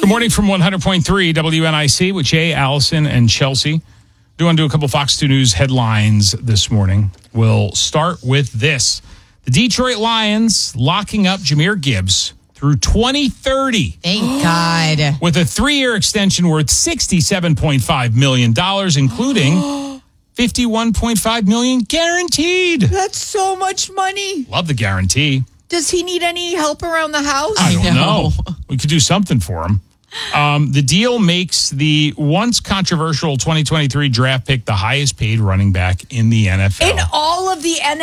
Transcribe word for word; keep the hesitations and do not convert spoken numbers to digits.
Good morning from one hundred point three W N I C with Jay, Allison, and Chelsea. Do want to do a couple Fox two News headlines this morning. We'll start with this. The Detroit Lions locking up Jahmyr Gibbs through twenty thirty. Thank God. With a three-year extension worth sixty-seven point five million dollars, including fifty-one point five million dollars guaranteed. That's so much money. Love the guarantee. Does he need any help around the house? I don't I know. We could do something for him. Um, the deal makes the once controversial twenty twenty-three draft pick the highest paid running back in the N F L. In all of the N F L.